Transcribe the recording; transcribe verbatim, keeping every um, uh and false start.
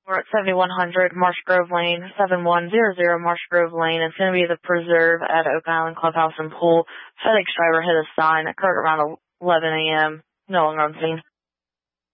We're at seventy-one hundred Marsh Grove Lane, seven one zero zero Marsh Grove Lane. It's going to be the Preserve at Oak Island Clubhouse and Pool. FedEx driver hit a sign. Occurred around eleven a.m. No longer on scene.